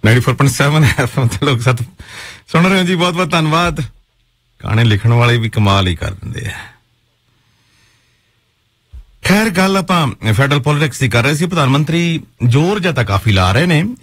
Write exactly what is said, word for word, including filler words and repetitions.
Ninety four point seven FM ਤੇ ਲੋਕ ਸਤ ਸੁਣ ਰਹੇ ਹੋ ਜੀ। ਬਹੁਤ ਬਹੁਤ ਧੰਨਵਾਦ। ਗਾਣੇ ਲਿਖਣ ਵਾਲੇ ਵੀ ਕਮਾਲ ਹੀ ਕਰ ਦਿੰਦੇ ਆ। ਖੈਰ ਗੱਲ ਆਪਾਂ ਫੈਡਰਲ ਪੋਲਿਟਿਕਸ ਦੀ ਕਰ ਰਹੇ ਸੀ। ਪ੍ਰਧਾਨ ਮੰਤਰੀ ਜ਼ੋਰ ਜਾਂ ਤਾਂ ਕਾਫੀ ਲਾ ਰਹੇ ਨੇ।